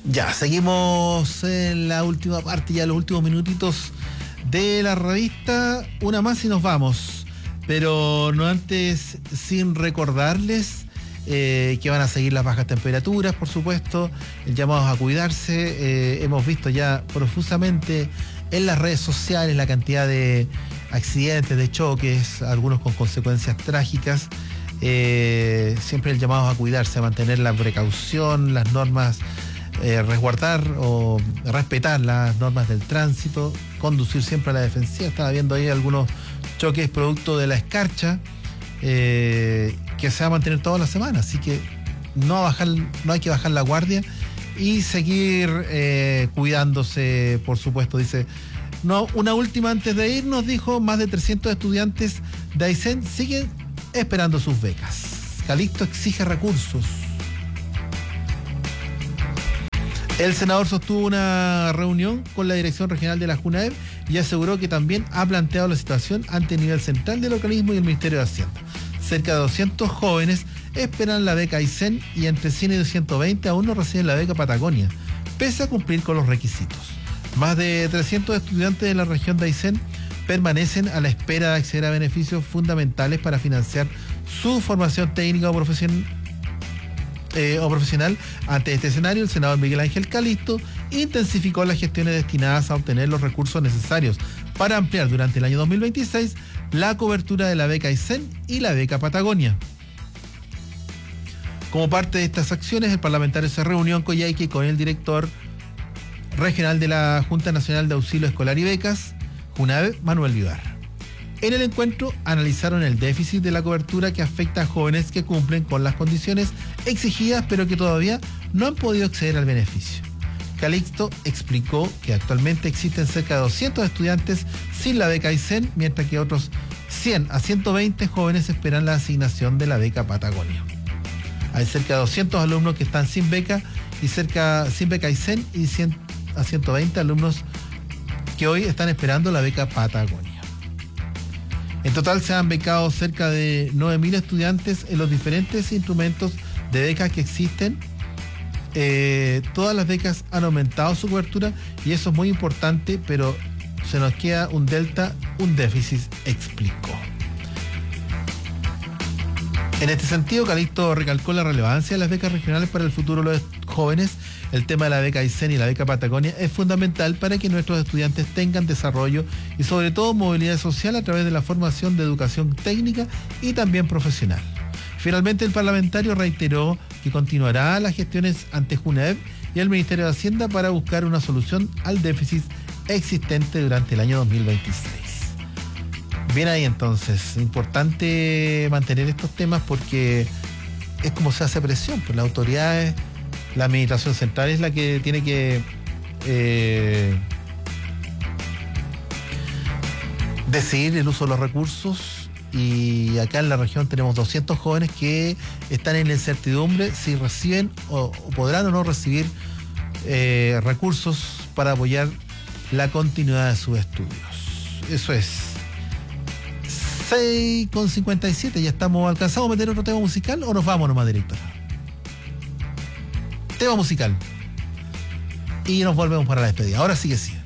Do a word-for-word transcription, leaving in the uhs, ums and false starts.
Ya, seguimos en la última parte, ya los últimos minutitos de la revista. Una más y nos vamos. Pero no antes, sin recordarles eh, que van a seguir las bajas temperaturas, por supuesto, llamados a cuidarse. Eh, hemos visto ya profusamente en las redes sociales la cantidad de accidentes, de choques, algunos con consecuencias trágicas. Eh, siempre el llamado a cuidarse, a mantener la precaución, las normas, eh, resguardar o respetar las normas del tránsito, conducir siempre a la defensiva. Estaba viendo ahí algunos choques producto de la escarcha eh, que se va a mantener toda la semana, así que no, bajar, no hay que bajar la guardia y seguir eh, cuidándose, por supuesto. Dice, no, una última antes de ir, nos dijo, más de trescientos estudiantes de Aysén siguen esperando sus becas. Calixto exige recursos. El senador sostuvo una reunión con la Dirección Regional de la JUNAEV y aseguró que también ha planteado la situación ante el nivel central del organismo y el Ministerio de Hacienda. Cerca de doscientos jóvenes esperan la beca Aysén y entre cien y doscientos veinte aún no reciben la beca Patagonia, pese a cumplir con los requisitos. Más de trescientos estudiantes de la región de Aysén permanecen a la espera de acceder a beneficios fundamentales para financiar su formación técnica o profesional. Eh, o profesional. Ante este escenario, el senador Miguel Ángel Calixto intensificó las gestiones destinadas a obtener los recursos necesarios para ampliar durante el año dos mil veintiséis la cobertura de la beca Aysén y la beca Patagonia. Como parte de estas acciones, el parlamentario se reunió en Coyhaique con el director regional de la Junta Nacional de Auxilio Escolar y Becas, JUNAEV, Manuel Vivar. En el encuentro analizaron el déficit de la cobertura que afecta a jóvenes que cumplen con las condiciones exigidas pero que todavía no han podido acceder al beneficio. Calixto explicó que actualmente existen cerca de doscientos estudiantes sin la beca Aysén, mientras que otros cien a ciento veinte jóvenes esperan la asignación de la beca Patagonia. Hay cerca de doscientos alumnos que están sin beca y cerca sin beca Aysén y cien a ciento veinte alumnos que hoy están esperando la beca Patagonia. En total se han becado cerca de nueve mil estudiantes en los diferentes instrumentos de becas que existen. Eh, todas las becas han aumentado su cobertura y eso es muy importante, pero se nos queda un delta, un déficit, explicó. En este sentido, Calixto recalcó la relevancia de las becas regionales para el futuro de los jóvenes. El tema de la beca Aysén y la beca Patagonia es fundamental para que nuestros estudiantes tengan desarrollo y sobre todo movilidad social a través de la formación de educación técnica y también profesional. Finalmente, el parlamentario reiteró que continuará las gestiones ante JUNAEV y el Ministerio de Hacienda para buscar una solución al déficit existente durante el año dos mil veintiséis. Bien ahí entonces, importante mantener estos temas porque es como se hace presión por las autoridades. La administración central es la que tiene que eh, decidir el uso de los recursos, y acá en la región tenemos doscientos jóvenes que están en la incertidumbre si reciben o, o podrán o no recibir eh, recursos para apoyar la continuidad de sus estudios. Eso es. seis con cincuenta y siete, ya estamos alcanzados a meter otro tema musical o nos vamos nomás, directora. Tema musical y nos volvemos para la despedida. Ahora sí que sí.